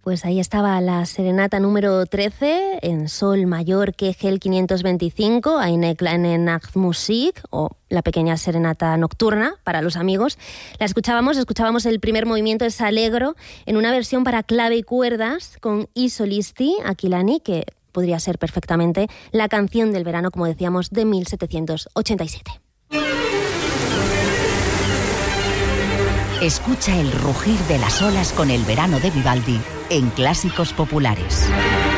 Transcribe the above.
Pues ahí estaba la serenata número 13 en sol mayor Kegel 525, Eine kleine Nachtmusik, o la pequeña serenata nocturna para los amigos. Escuchábamos el primer movimiento, es Allegro, en una versión para clave y cuerdas con I solisti Aquilani, que podría ser perfectamente la canción del verano, como decíamos, de 1787. Escucha el rugir de las olas con el verano de Vivaldi en Clásicos Populares.